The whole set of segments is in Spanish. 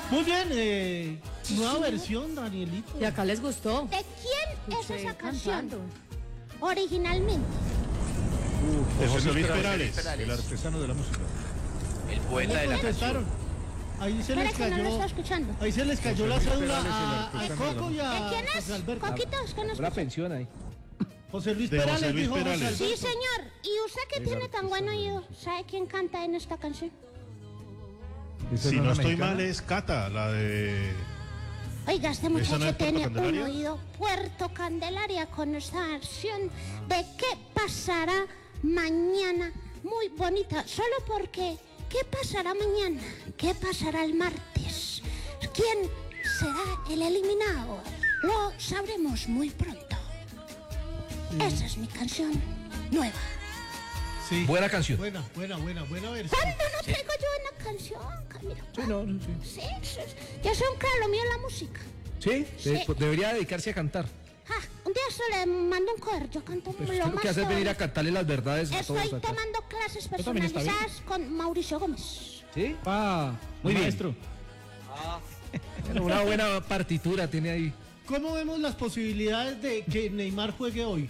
Muy bien, nueva versión, Danielito. Y acá les gustó. ¿De quién es esa canción? Cantando. Originalmente. De José Luis Perales, el artesano de la música. El poeta de la canción. Contestaron. Ahí se les Espera que no lo cayó. estoy escuchando. Ahí se les cayó la José Luis cédula Perales, el a artesano Coco y ¿De a quién es? José Alberto. Coquitos, que nos Una pensión ahí. José Luis De José Perales Luis dijo José Perales. Alberto. Sí, señor. ¿Y usted que tiene tan buen oído? ¿Sabe quién canta en esta canción? Si no estoy mal es Cata, la de... Oiga, este ¿Esa no muchacho es Puerto tiene un Candelaria? oído Puerto Candelaria con esta versión de qué pasará mañana. Muy bonita, solo porque ¿qué pasará mañana? ¿Qué pasará el martes? ¿Quién será el eliminado? Lo sabremos muy pronto. Esa es mi canción nueva. Sí. Buena canción. Buena versión. ¿Cuándo no traigo yo una canción, Camilo? Sí, no, sí. Sí. Yo soy un claro, lo mío es la música. Sí, Sí. debería dedicarse a cantar. Un día se le mando un cover, yo canto Pues lo usted lo más que hace es venir a bonito. cantarle las verdades a todos Estoy acá. tomando clases también está bien. personalizadas con Mauricio Gómez. ¿Sí? Muy bien. maestro. Bueno, una buena partitura tiene ahí. ¿Cómo vemos las posibilidades de que Neymar juegue hoy?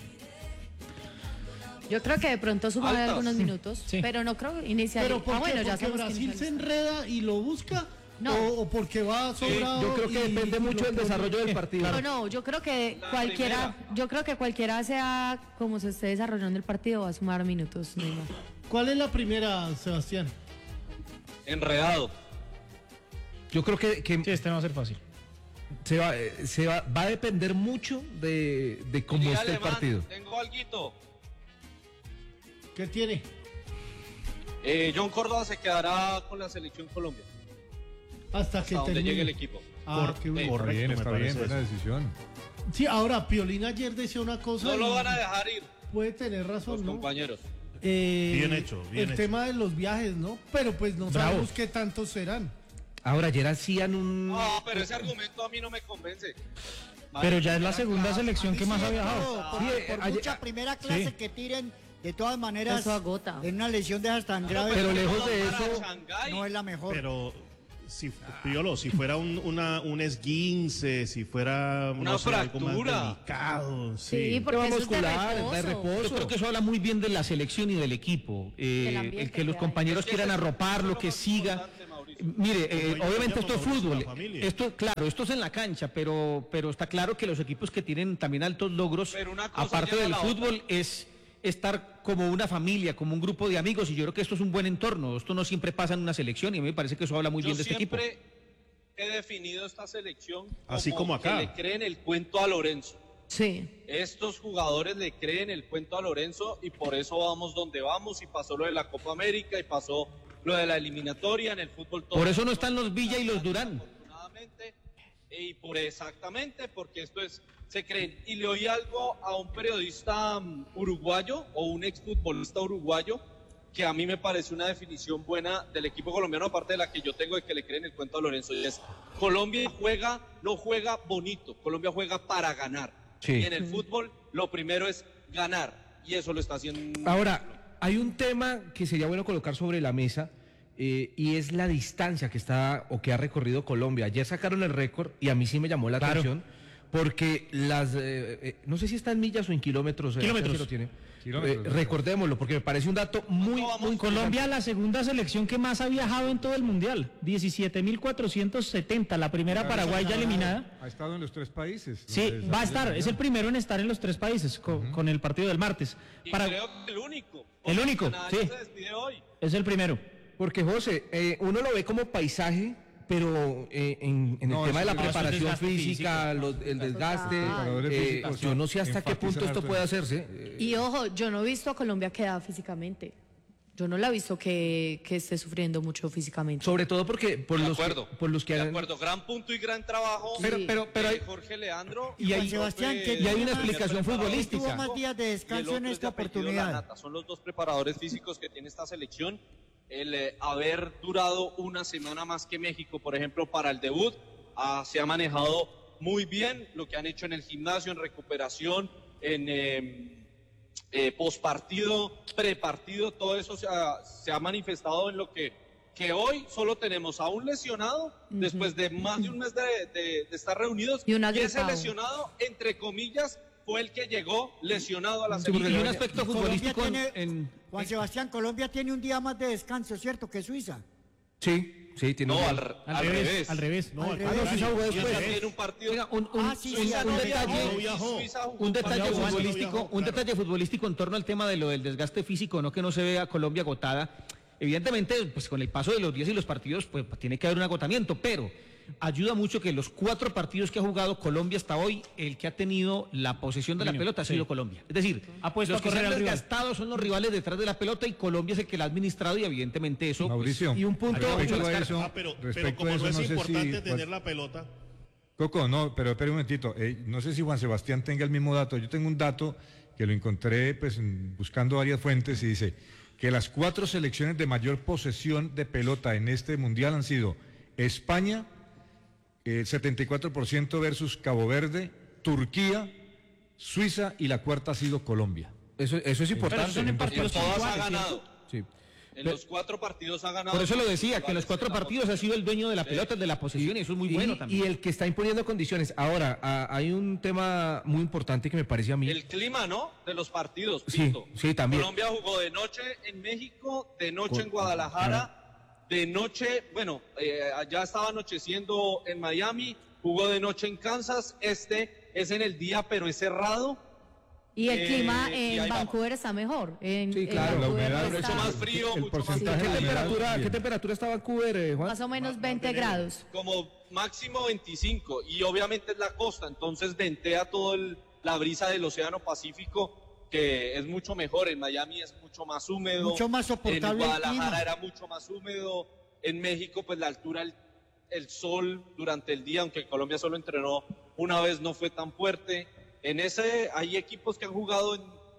Yo creo que de pronto sumaré Altas. algunos minutos, Sí. pero no creo iniciar. ¿Pero por qué? bueno, ya ¿Porque sabemos que Brasil inicia se listo. enreda y lo busca? No. ¿O porque va sobrado? Yo creo que y depende mucho lo del pone- desarrollo del partido. No, yo creo que cualquiera sea como se esté desarrollando el partido va a sumar minutos, Neymar. ¿Cuál es la primera, Sebastián? Enredado. Yo creo que Sí, este no va a ser fácil. va a depender mucho de cómo Diría esté el Alemán, partido. Tengo alguito. ¿Qué tiene? John Córdoba se quedará con la selección Colombia. Hasta que Hasta donde termine. llegue el equipo. Qué bien. Correcto, Bien, me está parece bien, buena eso. decisión. Sí, ahora, Piolín ayer decía una cosa. No lo y van a dejar ir Puede tener razón, los ¿no? compañeros. Bien hecho, bien El hecho. tema de los viajes, ¿no? Pero pues no Bravo. sabemos qué tantos serán. Ahora, ayer hacían un... No, pero ese argumento a mí no me convence. Pero ya es la segunda selección que más ha viajado. Por, Sí, por ayer- mucha primera clase sí. que tiren, de todas maneras, Eso agota. en una lesión de esas tan graves, pero lejos no de van para eso, Shanghái. no es la mejor. Pero, Piolo, si fuera un esguince, si fuera Una no sé, algo más fractura. delicado, Sí, sí. porque eso es de muscular, reposo. de reposo. Yo creo que eso habla muy bien de la selección y del equipo. Del ambiente El que los que hay. compañeros Es que quieran ese es arroparlo, lo que más siga. importante, Mauricio. Mire, Como obviamente esto es llama Mauricio, fútbol. la familia. Esto, claro, esto es en la cancha, pero está claro que los equipos que tienen también altos logros, Pero una cosa aparte lleva a del la fútbol, es estar como una familia, como un grupo de amigos, y yo creo que esto es un buen entorno. Esto no siempre pasa en una selección, y a mí me parece que eso habla muy Yo bien de este equipo. siempre he definido esta selección Así como acá. que le creen el cuento a Lorenzo. Sí. Estos jugadores le creen el cuento a Lorenzo y por eso vamos donde vamos y pasó lo de la Copa América y pasó lo de la eliminatoria en el fútbol. Por eso no están los Villa y los Durán. Afortunadamente, y por exactamente porque esto es, se creen. Y le oí algo a un periodista uruguayo o un exfutbolista uruguayo que a mí me parece una definición buena del equipo colombiano, aparte de la que yo tengo de que le creen el cuento a Lorenzo, y es Colombia no juega bonito, Colombia juega para ganar. Sí. Y en el fútbol lo primero es ganar, y eso lo está haciendo. Ahora, hay un tema que sería bueno colocar sobre la mesa y es la distancia que está o que ha recorrido Colombia. Ayer sacaron el récord y a mí sí me llamó la atención porque no sé si está en millas o en kilómetros. Kilómetros. si lo tiene. Kilómetros. Recordémoslo porque me parece un dato muy Colombia, interesante. la segunda selección que más ha viajado en todo el mundial. 17.470. La primera Paraguay ya eliminada. Ha estado en los tres países. Sí, donde va a desarrolla estar. Es el primero en estar en los tres países con el partido del martes. Y Para- creo que el único. El único, Canadá sí. ya se despide hoy. Es el primero. Porque José, uno lo ve como paisaje, pero en el No, tema de la eso es preparación desgaste física, físico. el desgaste, Preparadores físicos yo no sé hasta qué enfatizan punto esto harto puede eso. hacerse. Y ojo, yo no he visto a Colombia quedada físicamente. Yo no la he visto que esté sufriendo mucho físicamente. Sobre todo porque por De los que de han... acuerdo, gran punto y gran trabajo. Pero, Sí. pero hay, Jorge Leandro y hay- Juan Sebastián, que y hay una tuvo más- explicación futbolística. tuvo más días de y el descanso otro en es esta de apellido oportunidad. Lanata. Son los dos preparadores físicos que tiene esta selección. El haber durado una semana más que México, por ejemplo, para el debut, se ha manejado muy bien lo que han hecho en el gimnasio, en recuperación, en postpartido, prepartido, todo eso se ha manifestado en lo que que hoy solo tenemos a un lesionado después de más de un mes de estar reunidos, Y un ese agripado. lesionado, entre comillas, fue el que llegó lesionado a la Sí, porque selección. hay un aspecto futbolístico Colombia tiene, en- Juan Sebastián, Colombia tiene un día más de descanso, ¿cierto? Que Suiza. Sí, tiene No, un- al revés. Al revés. No, Al al revés. contrario. Suiza jugó Suiza después. tiene un partido. Oiga, un Sí, Suiza no no viajó. viajó, no viajó. Suiza jugó un detalle Partido bueno, futbolístico, viajó, un claro. detalle futbolístico en torno al tema de lo del desgaste físico, no que no se vea a Colombia agotada. Evidentemente, pues con el paso de los días y los partidos, pues tiene que haber un agotamiento, pero ayuda mucho que los 4 partidos que ha jugado Colombia hasta hoy, el que ha tenido la posesión de la pelota ha sido Colombia. Es decir, Ha puesto los a que se correr han al rival. desgastado son los rivales detrás de la pelota y Colombia es el que la ha administrado y evidentemente eso. pues, Mauricio, y un punto- respecto mucho a las eso, Pero respecto como a eso, no es no sé importante si... tener la pelota, Coco, no, pero espera un momentito. No sé si Juan Sebastián tenga el mismo dato. Yo tengo un dato que lo encontré pues, buscando varias fuentes y dice que las 4 selecciones de mayor posesión de pelota en este mundial han sido España, 74% versus Cabo Verde, Turquía, Suiza y la cuarta ha sido Colombia. Eso es importante. son en En partidos todas ha puntuales, ganado. Sí. En los 4 partidos ha ganado. Por eso lo decía, que en los 4 partidos ha sido el dueño de la pelota, el de la posesión, y eso es muy bueno también. Y el que está imponiendo condiciones. Ahora, hay un tema muy importante que me parece a mí. El clima, ¿no? De los partidos. Sí, Pinto. sí, también. Colombia jugó de noche en México, de noche en Con- Guadalajara, de noche, bueno, allá estaba anocheciendo en Miami, jugó de noche en Kansas, este es en el día, pero es cerrado. Y el clima y ahí en vamos. Vancouver está mejor. Sí, claro, la Vancouver humedad, está Mucho más frío, el mucho más porcentaje ¿Qué de humedad, temperatura, bien. ¿Qué temperatura está Vancouver, Juan? más o menos 20 grados. como máximo 25 y obviamente es la costa, entonces ventea todo la brisa del Océano Pacífico que es mucho mejor. En Miami es mucho más húmedo, Mucho más soportable en el Guadalajara clima. era mucho más húmedo, en México pues la altura, el sol durante el día, aunque Colombia solo entrenó una vez, no fue tan fuerte. En ese hay equipos que han jugado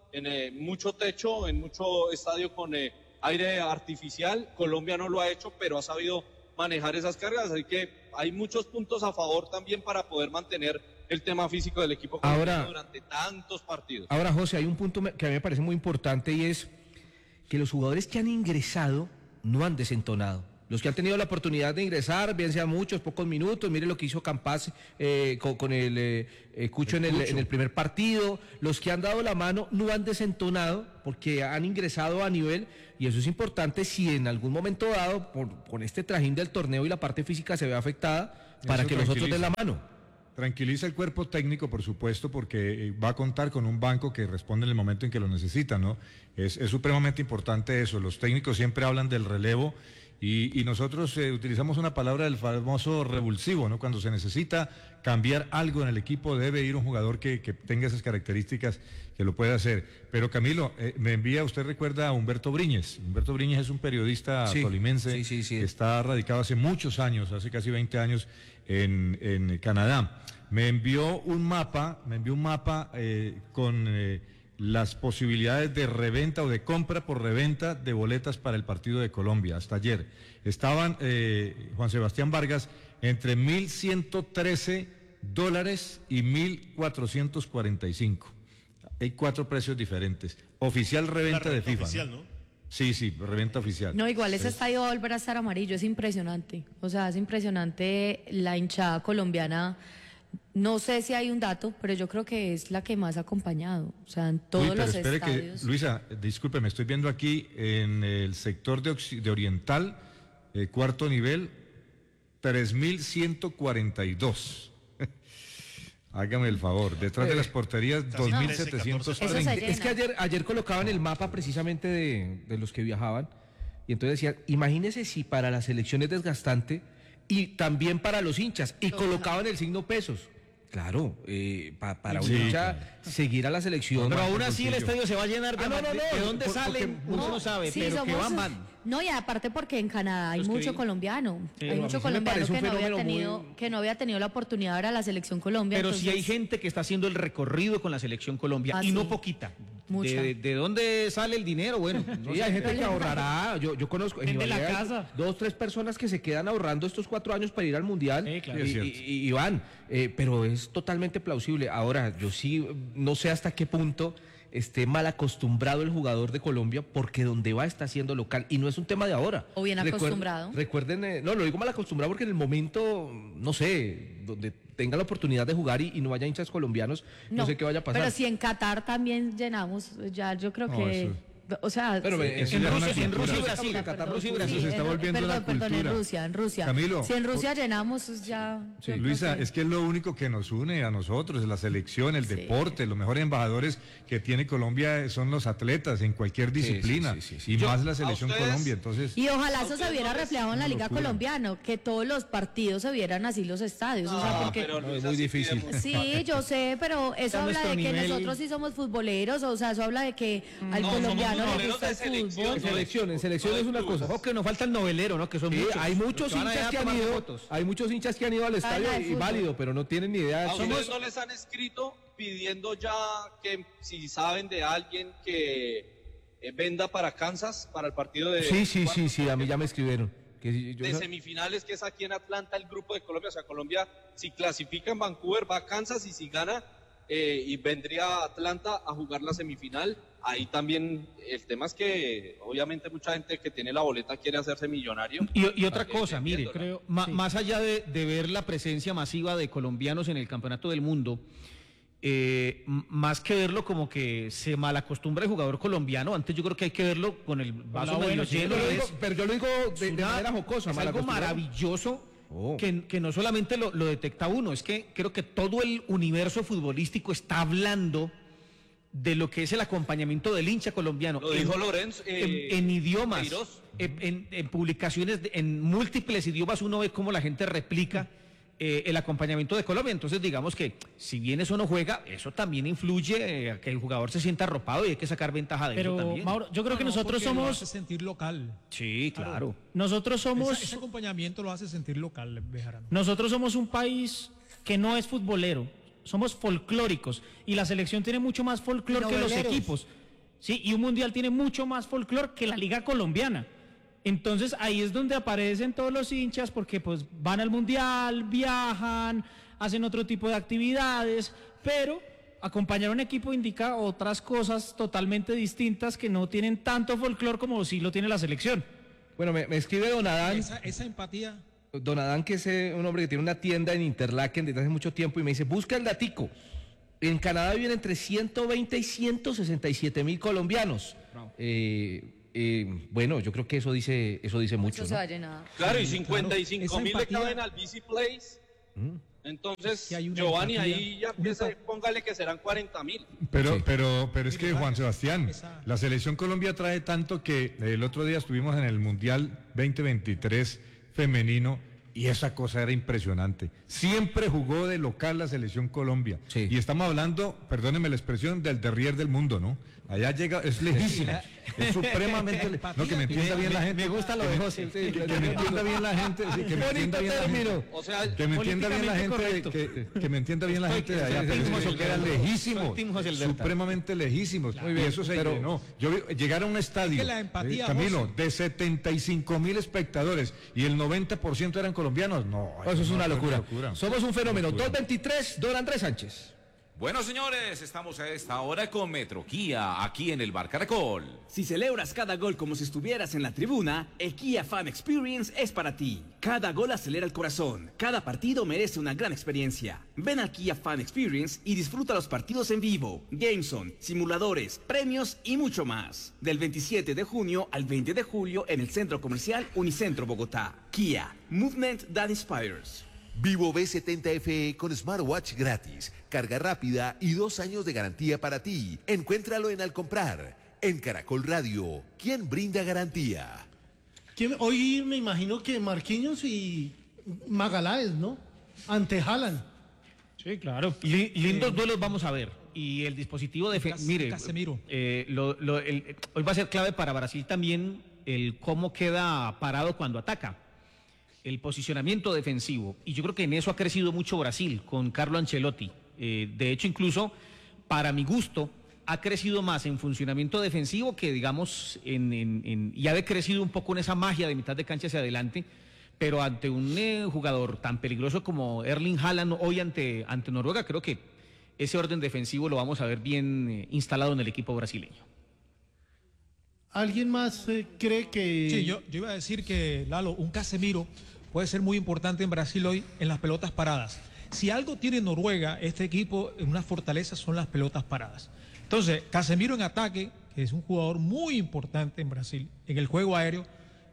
en mucho techo, en mucho estadio con aire artificial. Colombia no lo ha hecho, pero ha sabido manejar esas cargas, así que hay muchos puntos a favor también para poder mantener el tema físico del equipo colombiano Ahora- durante tantos partidos. Ahora, José, hay un punto que a mí me parece muy importante y es que los jugadores que han ingresado no han desentonado. Los que han tenido la oportunidad de ingresar, bien sea muchos, pocos minutos, mire lo que hizo Campas con el Cucho en el primer partido, los que han dado la mano no han desentonado porque han ingresado a nivel y eso es importante si en algún momento dado, por este trajín del torneo y la parte física se ve afectada, para Eso que los otros den tranquiliza. la mano. Tranquiliza el cuerpo técnico, por supuesto, porque va a contar con un banco que responde en el momento en que lo necesita, ¿no? Es supremamente importante eso. Los técnicos siempre hablan del relevo y nosotros utilizamos una palabra del famoso revulsivo, ¿no? Cuando se necesita cambiar algo en el equipo, debe ir un jugador que tenga esas características, que lo pueda hacer. Pero Camilo, me envía, usted recuerda a Humberto Briñez. Humberto Briñez es un periodista Sí, tolimense sí. que está radicado hace muchos años, hace casi 20 años, en Canadá. Me envió un mapa con las posibilidades de reventa o de compra por reventa de boletas para el partido de Colombia hasta ayer. Estaban, Juan Sebastián Vargas, entre $1,113 y $1,445. Hay 4 precios diferentes. Oficial reventa de FIFA. oficial, ¿no? ¿no? Sí, reventa oficial. No, igual ese estadio va a volver a estar amarillo, es impresionante. O sea, es impresionante la hinchada colombiana. No sé si hay un dato, pero yo creo que es la que más ha acompañado. O sea, en todos Uy, pero los espere estadios. que, Luisa, disculpe, me estoy viendo aquí en el sector de Oriental, cuarto nivel, 3.142. Hágame el favor, detrás de las porterías, Casi 2.730. Eso se llena. Es que ayer colocaban el mapa precisamente de los que viajaban y entonces decían, imagínese si para la selección es desgastante y también para los hinchas y colocaban el signo pesos. Claro, para un Sí, hincha seguir a la selección. Pero aún así el bolsillo. estadio se va a llenar de, no, de dónde salen, uno no sabe, Sí, pero que somos- van. No, y aparte porque en Canadá hay Los que mucho vi. colombiano. Sí, Hay a mí mucho sí me colombiano parece un que no, había fenómeno tenido, muy- que no había tenido la oportunidad de ver a la selección Colombia. Pero sí hay entonces- gente que está haciendo el recorrido con la selección Colombia Ah, y no sí. poquita. Mucha. ¿De dónde sale el dinero? Bueno, no Sí, sé. hay gente que ahorrará. Yo conozco en Vende la Ibagué hay casa. 2, 3 personas que se quedan ahorrando estos 4 años para ir al mundial Sí, claro. Es cierto. y van. Pero es totalmente plausible. Ahora, yo sí no sé hasta qué punto esté mal acostumbrado el jugador de Colombia, porque donde va está siendo local, y no es un tema de ahora. O bien acostumbrado. Recuerden, no, lo digo mal acostumbrado porque en el momento, no sé, donde tenga la oportunidad de jugar y no haya hinchas colombianos, no sé qué vaya a pasar. Pero si en Qatar también llenamos, ya yo creo que... O sea, pero sí. en Rusia y Brasil, Rusia y Brasil se está volviendo una cultura. En Rusia. Camilo, si en Rusia llenamos ya... Sí, Luisa, es que es lo único que nos une a nosotros, la selección, el deporte, los mejores embajadores que tiene Colombia son los atletas en cualquier disciplina, y más la selección Colombia, entonces... Y ojalá eso se viera reflejado en la Liga Colombiana, que todos los partidos se vieran así los estadios, o sea, porque... es muy difícil. Sí, yo sé, pero eso habla de que nosotros sí somos futboleros, o sea, eso habla de que al colombiano le gusta el fútbol. En selección es una cosa. O que nos falta el novelero, ¿no? Que son muchos. Hay muchos hinchas que han ido al estadio y válido, pero no tienen ni idea. ¿A ustedes no les han escrito pidiendo ya que si saben de alguien que venda para Kansas, para el partido de... Sí, a mí ya me escribieron. De semifinales, que es aquí en Atlanta, el grupo de Colombia. O sea, Colombia, si clasifica en Vancouver, va a Kansas, y si gana, y vendría a Atlanta a jugar la semifinal. Ahí también el tema es que obviamente mucha gente que tiene la boleta quiere hacerse millonario. Y otra cosa, mire, creo, más allá de ver la presencia masiva de colombianos en el Campeonato del Mundo, más que verlo como que se malacostumbra el jugador colombiano, antes yo creo que hay que verlo con el vaso medio lleno. Pero yo lo digo de manera jocosa. Es algo maravilloso. Que no solamente lo detecta uno, es que creo que todo el universo futbolístico está hablando de lo que es el acompañamiento del hincha colombiano. Lo dijo Lorenzo. En idiomas, en publicaciones, en múltiples idiomas, uno ve cómo la gente replica el acompañamiento de Colombia. Entonces, digamos que si bien eso no juega, eso también influye a que el jugador se sienta arropado, y hay que sacar ventaja de eso también. Pero, Mauro, yo creo que nosotros somos... Lo hace sentir local. Sí, claro. Nosotros somos... Ese acompañamiento lo hace sentir local, Bejarano. Nosotros somos un país que no es futbolero, somos folclóricos, y la selección tiene mucho más folclor que los equipos. Sí, y un mundial tiene mucho más folclor que la Liga Colombiana. Entonces ahí es donde aparecen todos los hinchas, porque pues van al mundial, viajan, hacen otro tipo de actividades, pero acompañar a un equipo indica otras cosas totalmente distintas que no tienen tanto folclor como sí lo tiene la selección. Bueno, me escribe Don Adán. Esa empatía. Don Adán, que es un hombre que tiene una tienda en Interlaken desde hace mucho tiempo, y me dice, busca el datico. En Canadá viven entre 120 y 167 mil colombianos. Bueno, yo creo que eso dice mucho. Eso se va a llenar. Claro, y 55.000 le caben al BC Place. Entonces, Giovanni, ahí ya empieza, póngale que serán 40.000. Pero es que, Juan Sebastián, la selección Colombia trae tanto que el otro día estuvimos en el Mundial 2023 femenino, y esa cosa era impresionante. Siempre jugó de local la selección Colombia. Sí. Y estamos hablando, perdónenme la expresión, del terrier del mundo, ¿no? Allá llega, es lejísimo. Es supremamente... No, que me entienda bien la gente. Me gusta lo de José. Que me entienda bien la gente. Que me entienda bien la gente. O sea, que me entienda bien la gente. Que me entienda bien la gente de allá. Eso queda lejísimo. Supremamente lejísimos. Y eso se llenó. Llegar a un estadio, Camilo, de 75.000 espectadores, y el 90% eran colombianos. No, eso es una locura. Somos un fenómeno. 223, don Andrés Sánchez. Bueno, señores, estamos a esta hora con Metro Kia, aquí en el Bar Caracol. Si celebras cada gol como si estuvieras en la tribuna, el Kia Fan Experience es para ti. Cada gol acelera el corazón, cada partido merece una gran experiencia. Ven al Kia Fan Experience y disfruta los partidos en vivo, Gameson, simuladores, premios y mucho más. Del 27 de junio al 20 de julio en el Centro Comercial Unicentro Bogotá. Kia, Movement That Inspires. Vivo V70 FE con smartwatch gratis, carga rápida y 2 años de garantía para ti. Encuéntralo en Al Comprar. En Caracol Radio, ¿quién brinda garantía? Hoy me imagino que Marquinhos y Magaláes, ¿no? Ante Haaland. Sí, claro. Lindos duelos vamos a ver. Y el dispositivo de... Mire, Casemiro. Hoy va a ser clave para Brasil también el cómo queda parado cuando ataca. El posicionamiento defensivo, y yo creo que en eso ha crecido mucho Brasil con Carlo Ancelotti. De hecho, incluso para mi gusto ha crecido más en funcionamiento defensivo que, digamos, y ha decrecido un poco en esa magia de mitad de cancha hacia adelante, pero ante un jugador tan peligroso como Erling Haaland hoy ante Noruega, creo que ese orden defensivo lo vamos a ver bien instalado en el equipo brasileño. ¿Alguien más cree que...? Sí, yo iba a decir que, Lalo, un Casemiro puede ser muy importante en Brasil hoy en las pelotas paradas. Si algo tiene Noruega, este equipo, en una fortaleza son las pelotas paradas. Entonces, Casemiro en ataque, que es un jugador muy importante en Brasil, en el juego aéreo,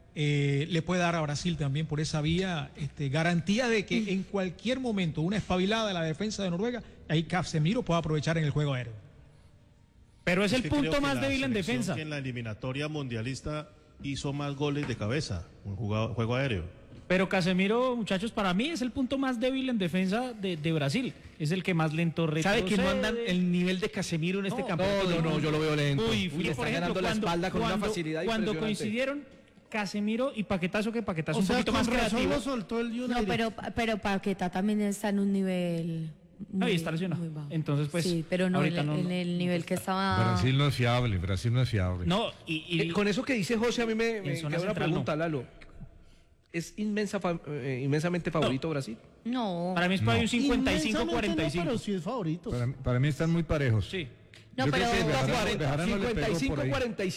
le puede dar a Brasil también por esa vía garantía de que en cualquier momento una espabilada de la defensa de Noruega, ahí Casemiro puede aprovechar en el juego aéreo. Pero es el punto más débil en defensa. Que en la eliminatoria mundialista hizo más goles de cabeza, un juego aéreo. Pero Casemiro, muchachos, para mí es el punto más débil en defensa de Brasil. Es el que más lento retrocede. ¿Sabe que no andan el nivel de Casemiro en este campeonato? No, yo lo veo lento. Uy, Le está ganando la espalda con una facilidad cuando impresionante. coincidieron Casemiro y Paquetá, que Paquetá es O un sea, poquito con más razón creativo. lo soltó el United. No, pero Paquetá también está en un nivel... No, y está lesionado. muy bajo. Entonces, pues, sí, pero no ahorita en el nivel que estaba... Brasil no es fiable, Brasil no es fiable. No, y con eso que dice José, a mí me en zona queda una central, pregunta, Lalo. ¿Es inmensamente favorito Brasil? No. Para mí es para un 55-45. No, pero sí es favorito. Para mí están muy parejos. Sí. No, Yo pero... creo que Bejarano le pegó por ahí.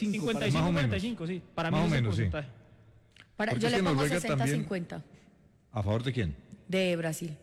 55-45, sí. Para mí Más o es ese menos, sí. porcentaje. Porque yo es le que pongo Noruega 60-50 ¿A favor de quién? de Brasil.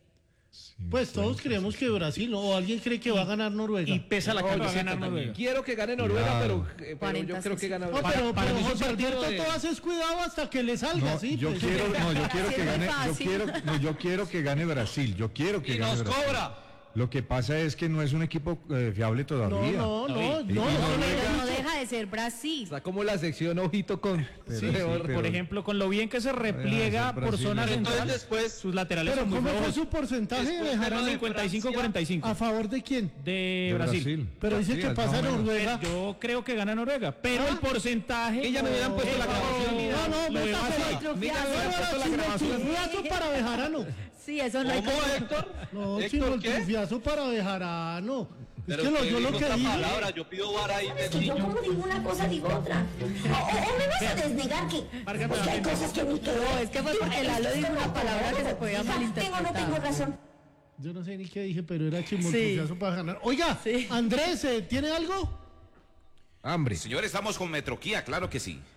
Pues todos creemos que Brasil, ¿no? O alguien cree que va a ganar Noruega. Y pesa la camiseta también. Quiero que gane Noruega, Claro. pero yo creo que gana No, Brasil. pero mí es un José partido Alberto, de- tú haces cuidado hasta que le salga, No, ¿sí? yo pues. quiero Sí, que es muy gane, fácil. yo quiero que gane Brasil, yo quiero que gane Brasil. Lo que pasa es que no es un equipo fiable todavía. No, Y Pero Noruega- no deja de ser Brasil. Está como la sección ojito con... Por ejemplo, con lo bien que se repliega por zona central, después, sus laterales Pero son muy ¿cómo fue flojos. su porcentaje de Después de Bejarano? lo de 55-45 ¿A favor de quién? de Brasil. Pero dice Sí, que más pasa o menos. Noruega. Yo creo que gana Noruega, pero el porcentaje... Ella me hubieran puesto la grabación. No, Lo veo meta así. pero Mira, no, me han puesto la sin el grabación. chuflazo para Bejarano. Sí, eso no hay ¿Cómo, como... Héctor? No, ¿Héctor sin el qué? chufiazo para Bejarano. Es Pero que usted yo lo dijo que otra dije... palabra, yo pido vara ahí de Yo niño. como digo una cosa, digo otra. O me vas a desnegar que porque hay cosas que ni que No, es que fue porque Lalo dijo una palabra que se podía ¿Tengo o no malinterpretar. tengo razón? Yo no sé ni qué dije, pero era chimoltufiazo para ganar. Oiga, Sí. Andrés, ¿tiene algo? Hambre. Señor, estamos con Metroquía, claro que sí.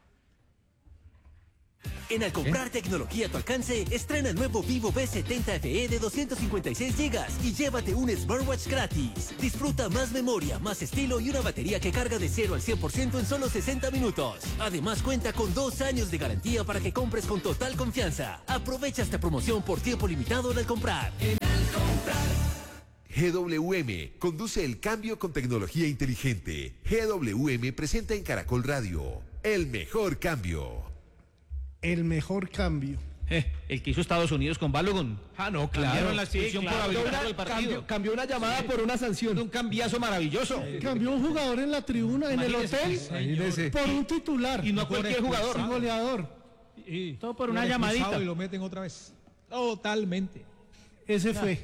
En Al comprar tecnología a tu alcance, estrena el nuevo Vivo V70 FE de 256 GB y llévate un smartwatch gratis. Disfruta más memoria, más estilo y una batería que carga de 0 al 100% en solo 60 minutos. Además cuenta con 2 años de garantía para que compres con total confianza. Aprovecha esta promoción por tiempo limitado en Al comprar. GWM conduce el cambio con tecnología inteligente. GWM presenta en Caracol Radio el mejor cambio. El mejor cambio. El que hizo Estados Unidos con Balogun. Ah, no, Cambiaron claro. la expulsión por habilitar el partido. Cambió una llamada por una sanción. Un cambiazo maravilloso. Cambió un jugador en la tribuna, en el hotel, Imagínese. por un titular. Y no a cualquier jugador. Y goleador. Todo por una Lo han expulsado llamadita. Y lo meten otra vez. Totalmente. Ese fue.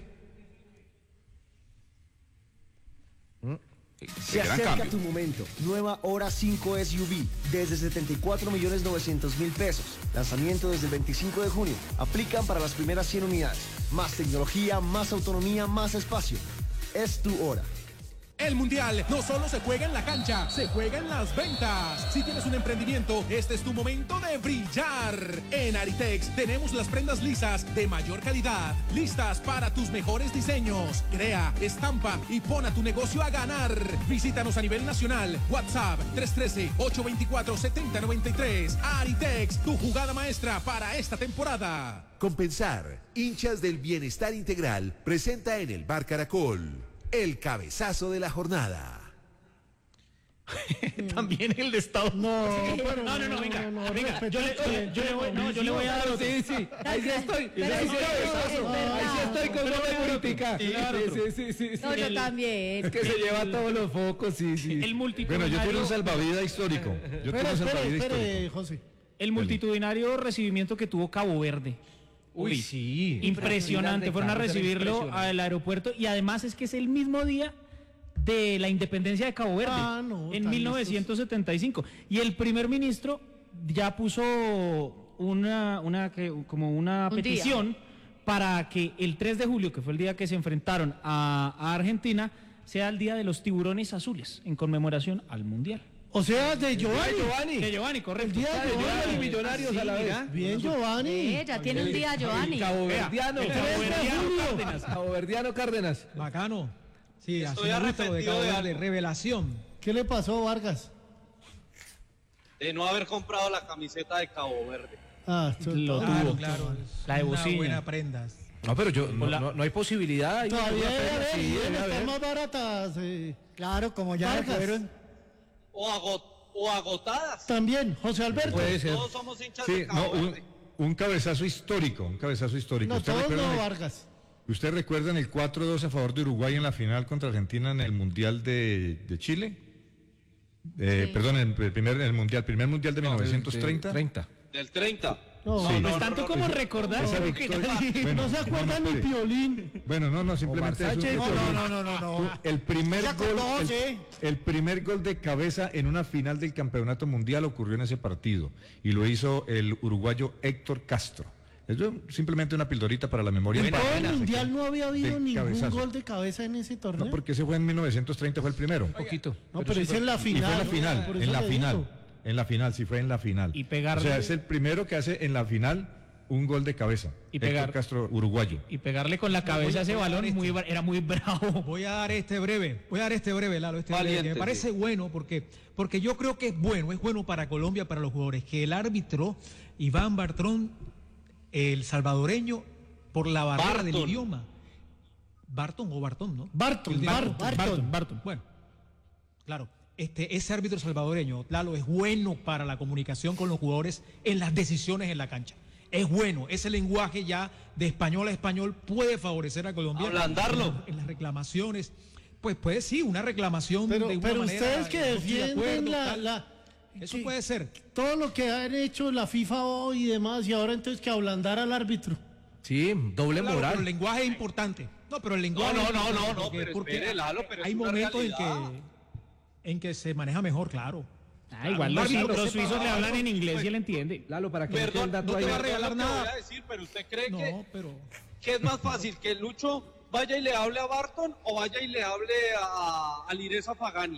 Se Gran acerca cambio. tu momento. Nueva Hora 5 SUV desde 74.900.000 pesos. Lanzamiento desde el 25 de junio. Aplican para las primeras 100 unidades. Más tecnología, más autonomía, más espacio. Es tu hora. El Mundial no solo se juega en la cancha, se juega en las ventas. Si tienes un emprendimiento, este es tu momento de brillar. En Aritex tenemos las prendas lisas de mayor calidad, listas para tus mejores diseños. Crea, estampa y pon a tu negocio a ganar. Visítanos a nivel nacional. WhatsApp 313-824-7093. Aritex, tu jugada maestra para esta temporada. Compensar, hinchas del bienestar integral, presenta en el Bar Caracol el cabezazo de la jornada. También el de Estados No, pero No, venga. respeta Yo le voy a dar otro. Sí. Ahí sí estoy. Pero Ahí no, sí es estoy. verdad. Ahí sí estoy con una política. Claro. Sí. No, yo también. Es que se lleva todos los focos, sí. El Bueno, yo tuve un multitudinario, salvavidas histórico. Yo tuve un salvavidas histórico. Espere, José. el multitudinario recibimiento que tuvo Cabo Verde. Uy, sí. Impresionante. Fueron a recibirlo Impresionante. al aeropuerto y además es que es el mismo día de la independencia de Cabo Verde, Ah, no, en tan 1975. Y el primer ministro ya puso como una Un petición para que el 3 de julio, que fue el día que se enfrentaron a Argentina, sea el día de los tiburones azules, en conmemoración al Mundial. O sea, de Giovanni. De Giovanni, correcto. El día de Giovanni. Y Millonarios a la vez. Bien, Giovanni. Ya tiene un día Giovanni. Caboverdiano Cárdenas. Bacano. Sí, así Estoy me gusta lo de arrepentido Cabo de Verde, algo. revelación. ¿Qué le pasó, Vargas? De no haber comprado la camiseta de Cabo Verde. Lo Claro, tuvo. claro. La de Una Bocina. buena prenda. No, pero no hay posibilidad. Hay Todavía alguna debe pena, haber, sí, deben debe estar haber. más baratas. Claro, como ya Vargas. fueron. O agotadas. También, José Alberto. Puede ser. Todos somos hinchas Sí, de Cabo no, Verde. un cabezazo histórico, un cabezazo histórico. No, ¿Usted todos recuerda no, el- Vargas. ¿Usted recuerda el 4-2 a favor de Uruguay en la final contra Argentina en el Mundial de Chile? Perdón, en el primer mundial de 1930. Del 30. No, Sí. No es tanto como recordar. Esa porque victoria- nadie- Bueno, no se acuerdan ni espere. Piolín. Bueno, no, simplemente es un- No. El primer Se acordó, gol, José. el primer gol de cabeza en una final del Campeonato Mundial ocurrió en ese partido y lo hizo el uruguayo Héctor Castro. Es simplemente una pildorita para la memoria. En todo el mundial no había habido de ningún cabezazo. gol de cabeza en ese torneo. No, porque ese fue en 1930, fue el primero. Poquito. No, pero es en la Y fue en final. la final, por en eso la le final. digo. En la final, sí fue en la final. Y pegarle- O sea, es el primero que hace en la final un gol de cabeza. Y Héctor pegar- Castro, uruguayo. Y pegarle con la cabeza a ese balón era muy bravo. Voy a dar este breve, Lalo, este breve, que Valiente, me parece bueno porque yo creo que es bueno para Colombia, para los jugadores, que el árbitro Iván Bartrón, el salvadoreño, por la barrera del Barton. idioma. Barton o Bartón, ¿no? Barton. Bueno, claro, ese árbitro salvadoreño, Lalo, es bueno para la comunicación con los jugadores en las decisiones en la cancha. Es bueno, ese lenguaje ya de español a español puede favorecer a Colombia. Ablandarlo. En las reclamaciones, pues puede sí, una reclamación Pero, de una pero manera, ustedes que no estoy de defienden acuerdo, tal. Eso puede ser. Todo lo que han hecho la FIFA hoy y demás, y ahora entonces que ablandar al árbitro. Sí, doble Claro, moral. pero el lenguaje es importante. No, pero el lenguaje. No, es importante no, pero porque espere, Lalo, pero es hay una momentos realidad. en que se maneja mejor, claro. Igual Un los árbitro los sepa suizos le hablan algo, en inglés pues, y él entiende. Lalo, para que no quede Perdón, el dato no ahí. te va a regalar Perdón lo que nada. voy a decir, pero usted cree No, pero. que es más fácil que Lucho vaya y le hable a Barton o vaya y le hable a Lireza Fagani.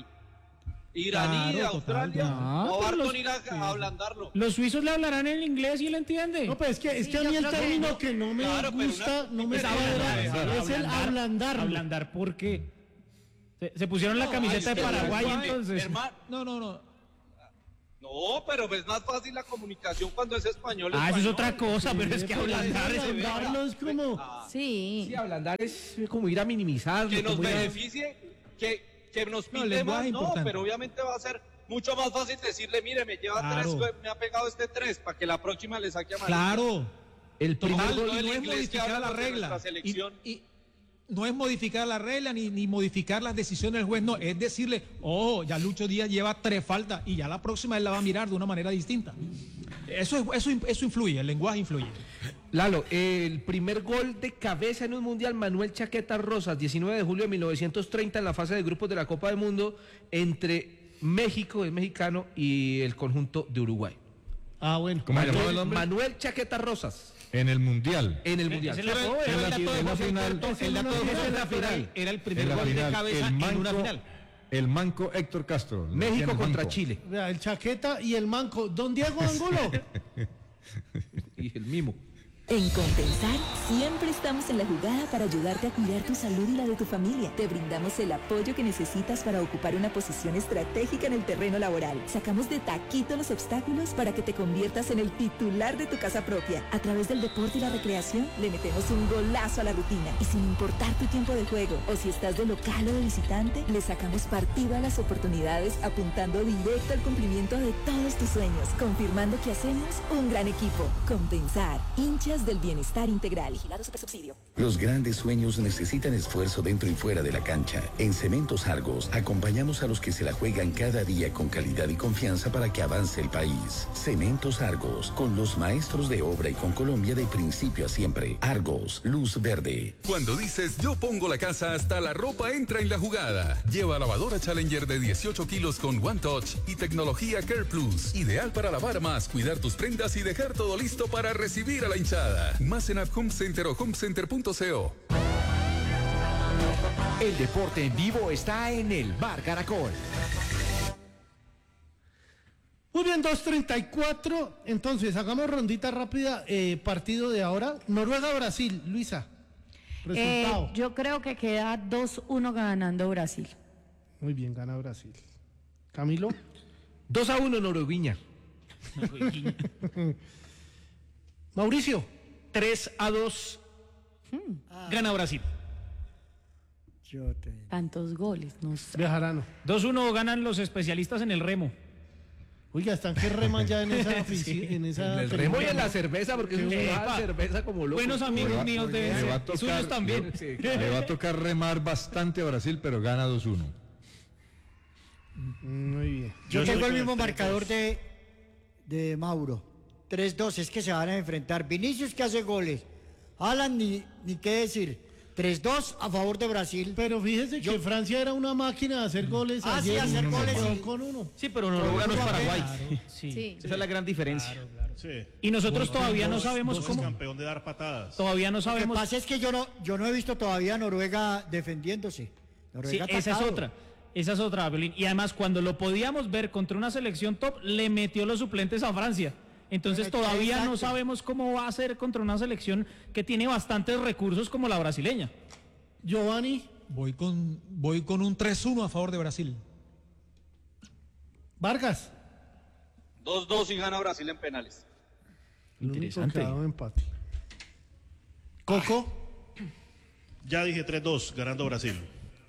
Iraní de Claro, Australia, total, no. o pero Barton los- ir a ablandarlo. Los suizos le hablarán en inglés y él entiende. No, pero es que Sí, a yo mí el creo que término no. que no me Claro, pero gusta, no me pero cuadra, es el ablandarlo. Ablandar porque se pusieron la No, camiseta de ay, Paraguay, hermano, entonces. No, pero es más fácil la comunicación cuando es español. Ah, eso es español. otra cosa, pero es que ablandar es Ablandarlo es como... Sí. Sí, ablandar es como ir a minimizarlo. Que nos como ir a- beneficie, que nos No, el pinte lenguaje más, es no, importante. pero obviamente va a ser mucho más fácil decirle, mire, me lleva Claro. 3, me ha pegado este 3, para que la próxima le saque amarilla. Claro. El primer Total, gol no Y el no es inglés que modificar la hablamos de regla. nuestra selección. Y no es modificar la regla ni modificar las decisiones del juez, no, es decirle, oh, ya Lucho Díaz lleva 3 faltas y ya la próxima él la va a mirar de una manera distinta. Eso influye, el lenguaje influye. Lalo, el primer gol de cabeza en un mundial, Manuel Chaqueta Rosas, 19 de julio de 1930 en la fase de grupos de la Copa del Mundo entre México, el mexicano, y el conjunto de Uruguay. Ah, bueno. ¿Cómo se llamaba el nombre? Manuel Chaqueta Rosas. En el Mundial. En el mundial. Ese es la- En la el dato de final. José Alberto, el dato de José En la Alberto final. era el En primer la gol de final, cabeza en una final. el manco Héctor Castro. México El contra manco. Chile. Vea, el Chaqueta y el Manco. Don Diego Angulo. Y el mimo. En Compensar siempre estamos en la jugada para ayudarte a cuidar tu salud y la de tu familia. Te brindamos el apoyo que necesitas para ocupar una posición estratégica en el terreno laboral. Sacamos de taquito los obstáculos para que te conviertas en el titular de tu casa propia. A través del deporte y la recreación le metemos un golazo a la rutina. Y sin importar tu tiempo de juego o si estás de local o de visitante, le sacamos partido a las oportunidades apuntando directo al cumplimiento de todos tus sueños, confirmando que hacemos un gran equipo. Compensar, hinchas del bienestar integral. Vigilado Supersubsidio. Los grandes sueños necesitan esfuerzo dentro y fuera de la cancha. En Cementos Argos acompañamos a los que se la juegan cada día con calidad y confianza para que avance el país. Cementos Argos, con los maestros de obra y con Colombia de principio a siempre. Argos, luz verde. Cuando dices yo pongo la casa, hasta la ropa entra en la jugada. Lleva lavadora Challenger de 18 kilos con One Touch y tecnología Care Plus. Ideal para lavar más, cuidar tus prendas y dejar todo listo para recibir a la hinchada. temporada. Más en App Home Center o homecenter.co. El deporte en vivo está en el Bar Caracol. Muy bien, 2:34. Entonces, hagamos rondita rápida. Partido de ahora. Noruega-Brasil. Luisa. Resultado. Yo creo que queda 2-1 ganando Brasil. Muy bien, gana Brasil. Camilo. 2-1 Norueguiña. Mauricio. 3-2. Gana Brasil. Tantos goles, no sé. Bejarano. 2-1 ganan los especialistas en el remo. Oiga, están que reman ya en esa Sí. en esa. El remo y en la cerveza, porque es Epa. cerveza como loco. Buenos amigos míos deben Le va a ser. Y suyos también. Le va a tocar remar bastante a Brasil, pero gana 2-1. Muy bien. Yo tengo el mismo marcador de Mauro. 3-2, es que se van a enfrentar. Vinicius que hace goles. Haaland ni qué decir. 3-2 a favor de Brasil. Pero fíjese que Francia era una máquina de hacer goles. Ah, sí, ayer, hacer goles, sí. con uno. Sí, pero Noruega no es Paraguay. Claro, sí. Esa es la gran diferencia. Sí. Y nosotros todavía no sabemos Vos cómo. sos campeón de dar patadas. Todavía no Lo que sabemos. pasa es que yo no he visto todavía a Noruega defendiéndose. Sí, Noruega esa es atacado. otra. Esa es otra, Belín. Y además, cuando lo podíamos ver contra una selección top, le metió los suplentes a Francia. Entonces todavía no sabemos cómo va a ser contra una selección que tiene bastantes recursos como la brasileña. Giovanni. Voy con un 3-1 a favor de Brasil. Vargas. 2-2 y gana Brasil en penales. Interesante. Empate. Coco. Ya dije 3-2, ganando Brasil.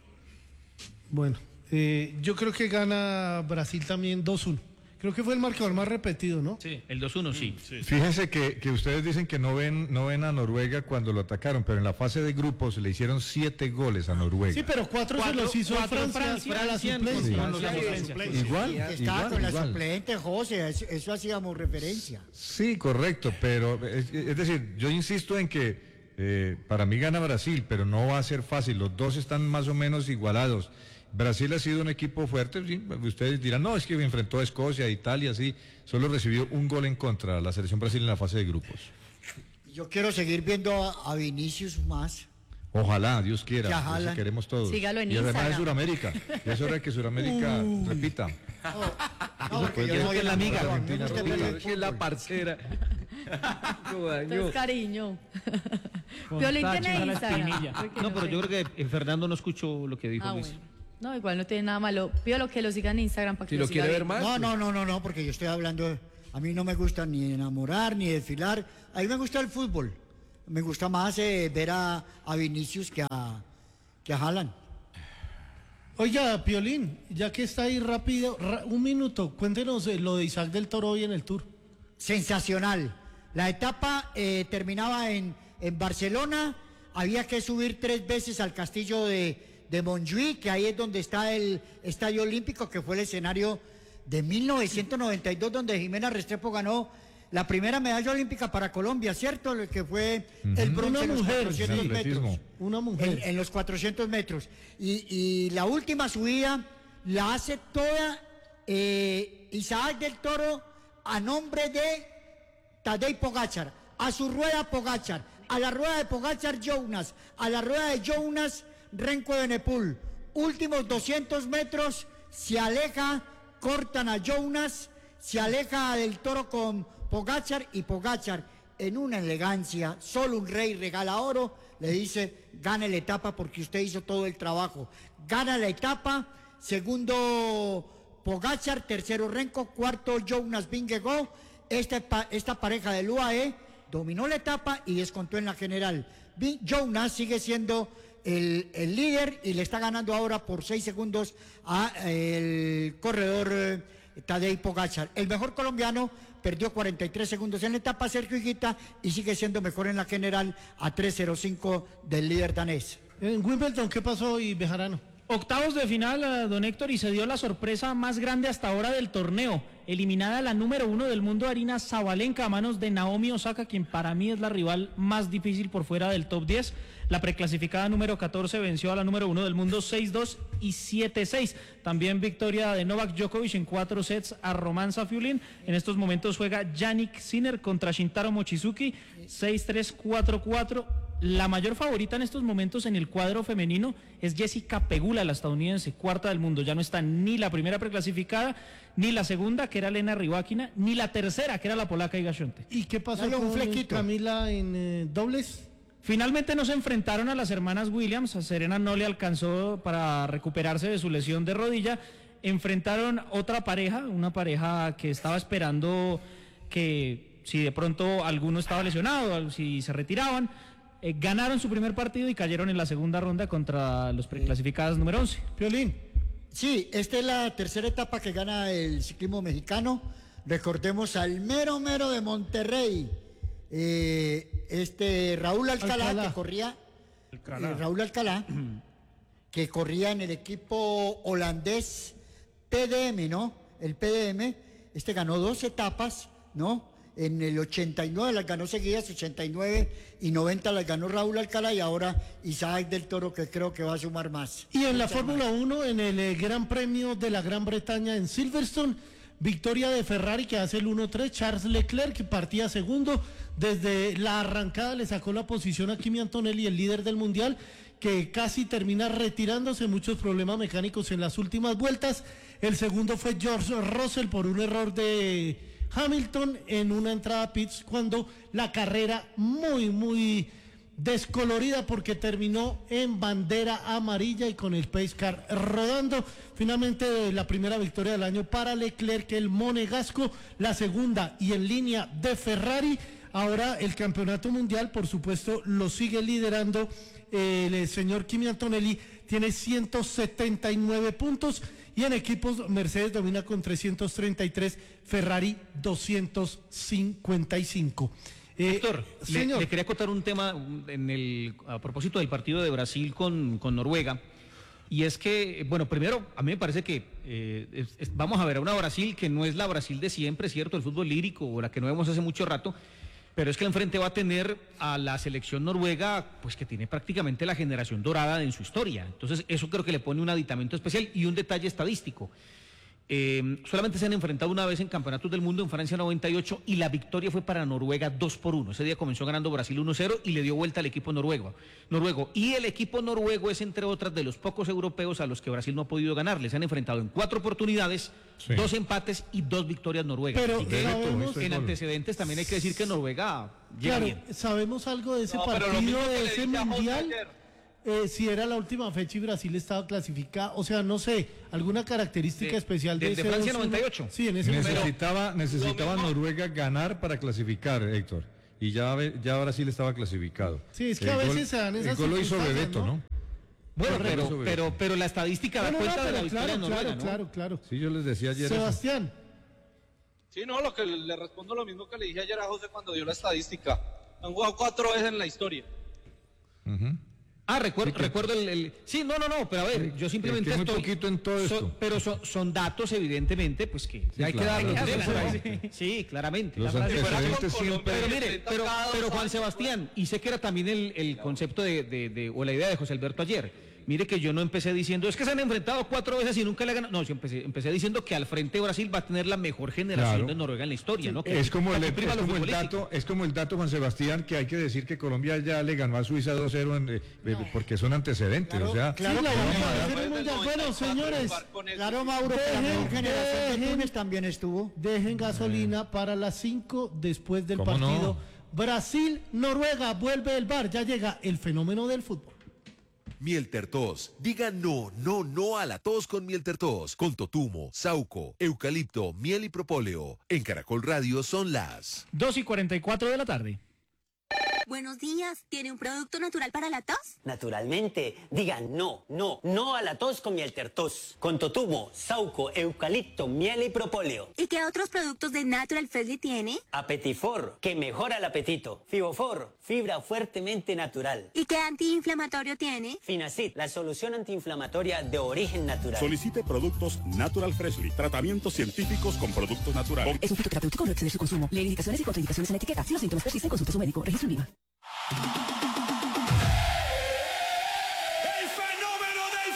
Bueno, yo creo que gana Brasil también 2-1. Creo que fue el marcador más repetido, ¿no? Sí, el 2-1 sí. Fíjense que ustedes dicen que no ven a Noruega cuando lo atacaron, pero en la fase de grupos le hicieron 7 goles a Noruega. Sí, pero 4 se los hizo a Francia la suplencia. Igual. Estaba con la suplente, José, eso hacíamos referencia. Sí, correcto, pero es decir, yo insisto en que para mí gana Brasil, pero no va a ser fácil, los dos están más o menos igualados. Brasil ha sido un equipo fuerte, ¿sí? Ustedes dirán, no, es que enfrentó a Escocia, a Italia, sí, solo recibió un gol en contra la selección Brasil en la fase de grupos. Yo quiero seguir viendo a Vinicius más. Ojalá, Dios quiera, Ya, eso queremos todos. Sígalo en y además Instagram. de Sudamérica, ya es hora de que Sudamérica repita. Porque yo soy la amiga, Argentina repita. que es la parcera. Entonces, cariño. Violín tiene Instagram. No, pero yo creo que Fernando no escuchó lo que dijo Ah, Luis. bueno. No, igual no tiene nada malo. Pido que lo sigan en Instagram para que Si lo siga quiere ver viendo. más. No, porque yo estoy hablando. A mí no me gusta ni enamorar ni desfilar. A mí me gusta el fútbol. Me gusta más ver a Vinicius que a Haaland. Oiga, Piolín, ya que está ahí rápido, un minuto, cuéntenos lo de Isaac del Toro hoy en el Tour. Sensacional. La etapa terminaba en Barcelona. Había que subir 3 veces al castillo de Montjuïc, que ahí es donde está el Estadio Olímpico, que fue el escenario de 1992, donde Jimena Restrepo ganó la primera medalla olímpica para Colombia, ¿cierto? Que fue el bronce en los 400 metros. Una mujer. En los 400 metros. Y la última subida la hace toda Isaac del Toro a nombre de Tadej Pogačar. A su rueda Pogačar, a la rueda de Pogačar Jonas, a la rueda de Jonas Renko Evenepoel. Últimos 200 metros, se aleja, cortan a Jonas, se aleja del Toro con Pogačar y Pogačar en una elegancia, solo un rey regala oro, le dice, gane la etapa porque usted hizo todo el trabajo. Gana la etapa, segundo Pogačar, tercero Renko, cuarto Jonas Vingegaard. Esta pareja del UAE dominó la etapa y descontó en la general. Jonas sigue siendo el líder y le está ganando ahora por 6 segundos a el corredor Tadej Pogačar. El mejor colombiano perdió 43 segundos en la etapa, Sergio Higuita, y sigue siendo mejor en la general a 3:05 del líder danés. En Wimbledon, ¿qué pasó hoy, Bejarano? Octavos de final, don Héctor, y se dio la sorpresa más grande hasta ahora del torneo. eliminada la número 1 del mundo, Arina Sabalenka, a manos de Naomi Osaka, quien para mí es la rival más difícil por fuera del top 10. La preclasificada número 14 venció a la número 1 del mundo 6-2 y 7-6. También victoria de Novak Djokovic en 4 sets a Roman Safiullin. En estos momentos juega Yannick Sinner contra Shintaro Mochizuki, 6-3, 4-4. La mayor favorita en estos momentos en el cuadro femenino es Jessica Pegula, la estadounidense, cuarta del mundo. Ya no está ni la primera preclasificada, ni la segunda, que era Elena Rybakina, ni la tercera, que era la polaca Iga Świątek. ¿Y qué pasó con Camila en dobles? Finalmente no se enfrentaron a las hermanas Williams. A Serena no le alcanzó para recuperarse de su lesión de rodilla. Enfrentaron otra pareja, una pareja que estaba esperando que si de pronto alguno estaba lesionado, si se retiraban. Ganaron su primer partido y cayeron en la segunda ronda contra los preclasificados número 11. Piolín. Sí, esta es la tercera etapa que gana el ciclismo mexicano. Recordemos al mero de Monterrey. Raúl Alcalá, que corría Raúl Alcalá, que corría en el equipo holandés PDM, ¿no? El PDM, ganó 2 etapas, ¿no? En el 89 las ganó seguidas, 89 y 90 las ganó Raúl Alcalá, y ahora Isaac del Toro, que creo que va a sumar más. Y en la Fórmula 1, en el Gran Premio de la Gran Bretaña en Silverstone, victoria de Ferrari, que hace el 1-3, Charles Leclerc, que partía segundo. Desde la arrancada le sacó la posición a Kimi Antonelli, el líder del mundial, que casi termina retirándose, muchos problemas mecánicos en las últimas vueltas. El segundo fue George Russell por un error de Hamilton en una entrada a pits, cuando la carrera muy descolorida, porque terminó en bandera amarilla y con el pace car rodando. Finalmente la primera victoria del año para Leclerc, el monegasco, la segunda y en línea de Ferrari. Ahora el campeonato mundial, por supuesto, lo sigue liderando el señor Kimi Antonelli, tiene 179 puntos, y en equipos Mercedes domina con 333, Ferrari 255. Héctor, señor, le quería contar un tema a propósito del partido de Brasil con Noruega, y es que, bueno, primero, a mí me parece que vamos a ver a una Brasil que no es la Brasil de siempre, ¿cierto? El fútbol lírico, o la que no vemos hace mucho rato, pero es que enfrente va a tener a la selección noruega, pues que tiene prácticamente la generación dorada en su historia. Entonces, eso creo que le pone un aditamento especial y un detalle estadístico. Solamente se han enfrentado una vez en campeonatos del mundo, en Francia 98, y la victoria fue para Noruega 2-1. Ese día comenzó ganando Brasil 1-0 y le dio vuelta al equipo noruego. Y el equipo noruego es, entre otras, de los pocos europeos a los que Brasil no ha podido ganar. Les han enfrentado en 4 oportunidades, 2 empates y 2 victorias noruegas. Pero así que en antecedentes también hay que decir que Noruega llega bien. ¿Sabemos algo de ese partido, de ese mundial? Si era la última fecha y Brasil estaba clasificada, o sea, no sé, alguna característica especial de ese Francia 98. Sí, en ese necesitaba Noruega ganar para clasificar, Héctor, y ya Brasil estaba clasificado. Sí, es que a veces se dan esas circunstancias. El gol lo hizo Bebeto, ¿no? Bueno, pero la estadística da cuenta de la victoria de Noruega, ¿no? Claro. Sí, yo les decía ayer. Sebastián. Sí, no, lo que le respondo lo mismo que le dije ayer a José cuando dio la estadística. Han jugado 4 veces en la historia. Recuerdo el... Sí, no, pero a ver, yo simplemente muy poquito en todo esto. Pero son datos, evidentemente, pues que hay que darlos. Sí, claramente. Los antecedentes siempre... Pero mire, pero Juan Sebastián, y sé que era también el concepto o la idea de José Alberto ayer. Mire que yo no empecé diciendo, es que se han enfrentado 4 veces y nunca le ganan. No, yo empecé diciendo que al frente Brasil va a tener la mejor generación de Noruega en la historia, ¿no? Que es como el dato, Juan Sebastián, que hay que decir que Colombia ya le ganó a Suiza 2-0 porque son antecedentes. Bueno, señores, claro, Mauro, la generación de Túnez también estuvo. Dejen gasolina para las 5 después del partido. Brasil-Noruega, vuelve el VAR, ya llega el fenómeno del fútbol. Mieltertos. Diga no a la tos con Mieltertos. Con totumo, sauco, eucalipto, miel y propóleo. En Caracol Radio son las 2:44 de la tarde. Buenos días. ¿Tiene un producto natural para la tos? Naturalmente. Digan no a la tos con miel tertos. Con totumo, sauco, eucalipto, miel y propóleo. ¿Y qué otros productos de Natural Freshly tiene? Apetifor, que mejora el apetito. Fibofor, fibra fuertemente natural. ¿Y qué antiinflamatorio tiene? Finacid, la solución antiinflamatoria de origen natural. Solicite productos Natural Freshly. Tratamientos científicos con productos naturales. Es un fitoterapéutico, no exceder su consumo. Lee indicaciones y contraindicaciones en la etiqueta. Si los síntomas persisten, consulte a su médico. Registro en Viva.